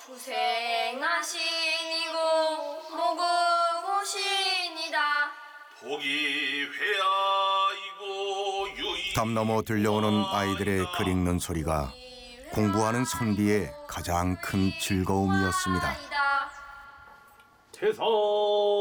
부생하시니고 모금오시니다. 복이 회하이고 유이. 담 너머 들려오는 아이들의 글 읽는 소리가 공부하는 선비의 가장 큰 즐거움이었습니다. 태상